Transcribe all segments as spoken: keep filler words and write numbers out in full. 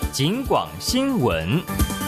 警广新闻。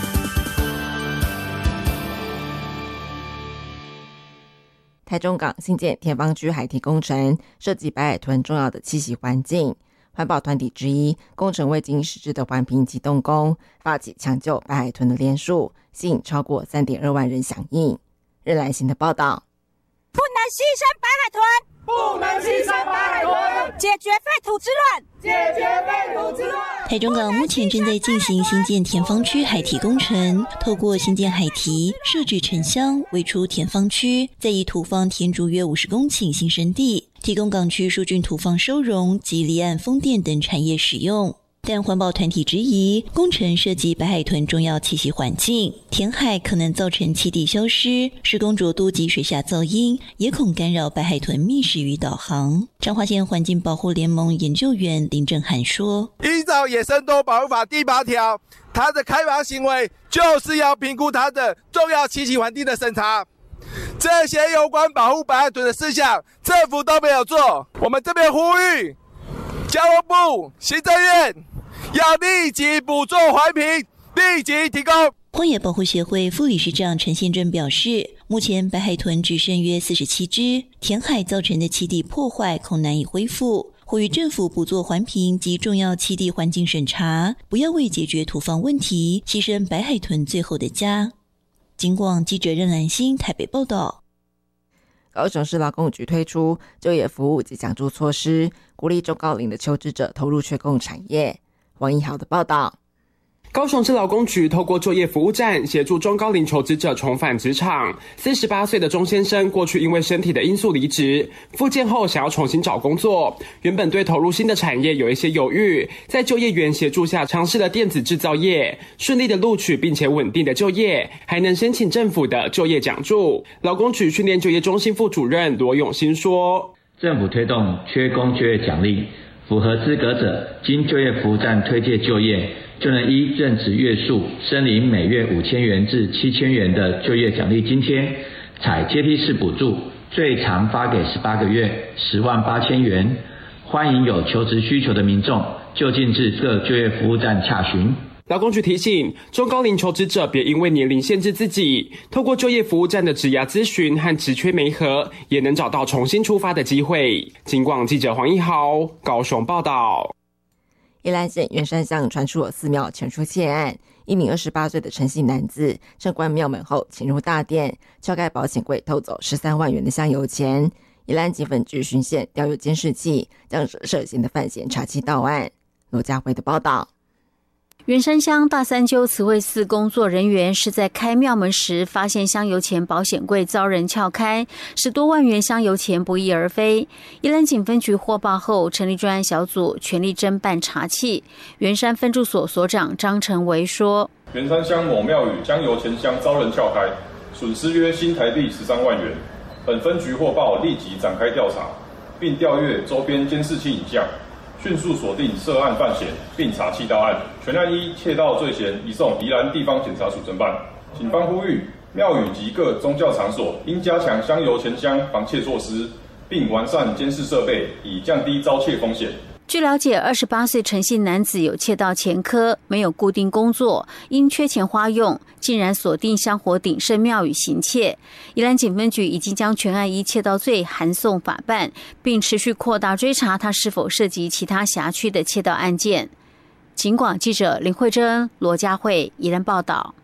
台中港新建田方区海堤工程，涉及白海豚重要的栖息环境。环保团体之一工程未经实质的环评及动工，发起抢救白海豚的联署，吸引超过 三点二万人响应。日来新的报道， 不能牺牲白海豚， 不能牺牲白海豚， 解决废土之乱， 解决废土之乱。 台中港目前正在进行新建田方区海堤工程，透过新建海堤设置沉箱，围出田方区，再以土方填筑约五十公顷新生地，提供港区疏浚土方收容及离岸风电等产业使用。但环保团体质疑工程涉及白海豚重要栖息环境，填海可能造成栖地消失，施工浊度及水下噪音，也恐干扰白海豚觅食与导航。彰化县环境保护联盟研究员林正涵说， 依照野生动物保护法第八条，它的开发行为就是要评估它的重要栖息环境的审查，这些有关保护白海豚的事项政府都没有做。我们这边呼吁交通部、行政院要立即补做环评，立即提供。 荒野保护协会副理事长陈宪正表示，目前白海豚只剩约四十七只，填海造成的栖地破坏恐难以恢复，呼吁政府补做环评及重要栖地环境审查，不要为解决土方问题牺牲白海豚最后的家。警广记者任兰心台北报道。 高雄市劳工局推出就业服务及奖助措施，鼓励中高龄的求职者投入缺工产业。王一豪的报道。 高雄市劳工局透过就业服务站协助中高龄求职者重返职场。四十八岁的钟先生过去因为身体的因素离职，复健后想要重新找工作，原本对投入新的产业有一些犹豫，在就业员协助下尝试了电子制造业，顺利的录取并且稳定的就业，还能申请政府的就业奖助。劳工局训练就业中心副主任罗永新说， 政府推动缺工就业奖励，符合资格者经就业服务站推介就业，就能依任职月数申领每月五千元至七千元的就业奖励津贴，采阶梯式补助，最长发给十八个月，十万八千元。欢迎有求职需求的民众就近至各就业服务站洽询。 劳工局提醒中高龄求职者别因为年龄限制自己，透过就业服务站的职涯咨询和职缺媒合，也能找到重新出发的机会。警广记者黄一豪高雄报道。 宜兰县员山乡传出有寺庙权术窃案，一名二十八岁的陈姓男子趁关庙门后潜入大殿，撬开保险柜偷走十三万元的香油钱。宜兰警分局巡线调有监视器，将涉嫌的犯嫌查缉到案。罗家辉的报道。 员山乡大三鸠慈惠寺工作人员是在开庙门时发现香油钱保险柜遭人撬开，十多万元香油钱不翼而飞。宜兰警分局获报后成立专案小组，全力侦办查缉。员山分驻所所长张成维说， 员山乡某庙宇香油钱箱遭人撬开，损失约新台币十三万元。本分局获报立即展开调查，并调阅周边监视器影像，迅速锁定涉案犯嫌，并查缉到案。全案依窃盗罪嫌移送宜兰地方检察署侦办。警方呼吁庙宇及各宗教场所应加强香油钱箱防窃措施，并完善监视设备，以降低遭窃风险。 据了解，二十八岁陈姓男子有窃盗前科，没有固定工作，因缺钱花用，竟然锁定香火鼎盛庙宇行窃。宜兰警分局已经将全案依窃盗罪函送法办，并持续扩大追查他是否涉及其他辖区的窃盗案件。警广记者林慧珍、罗佳慧宜兰报道。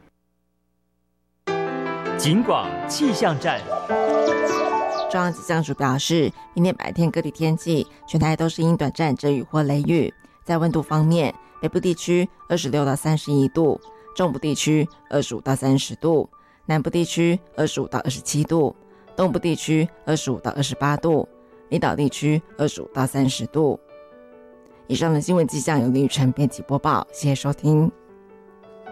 警广气象站。 中央气象署表示，明天白天各地天气全台都是因短暂阵雨或雷雨。在温度方面，北部地区二十六到三十一度，中部地区二十五到三十度，南部地区二十五到二十七度，东部地区二十五到二十八度，离岛地区二十五到三十度。以上的新闻气象由林宇辰编辑播报，谢谢收听。